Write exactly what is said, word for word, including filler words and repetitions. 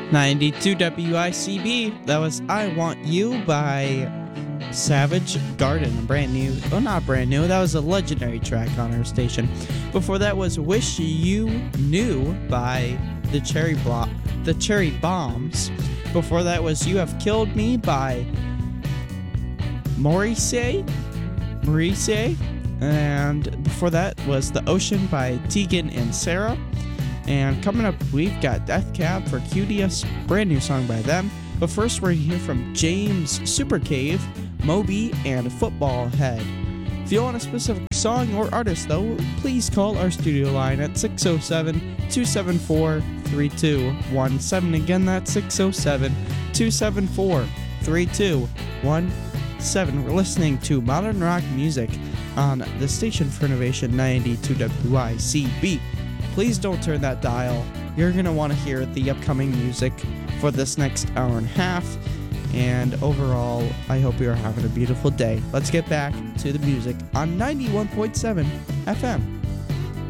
ninety-two W I C B. That was I Want You by Savage Garden. Brand new. Oh, not brand new. That was a legendary track on our station. Before that was Wish You Knew by the Cherry Blo- the Cherry Bombs. Before that was You Have Killed Me by Morrissey. Morrissey. And before that was The Ocean by Tegan and Sarah. And coming up, we've got Death Cab for Cuties, brand new song by them. But first, we're going to hear from James Supercave, Moby, and Football Head. If you want a specific song or artist, though, please call our studio line at six oh seven, two seven four, three two one seven. Again, that's six oh seven, two seven four, three two one seven. We're listening to modern rock music on the station for Innovation ninety-two W I C B. Please don't turn that dial. You're going to want to hear the upcoming music for this next hour and a half. And overall, I hope you are having a beautiful day. Let's get back to the music on ninety-one point seven F M.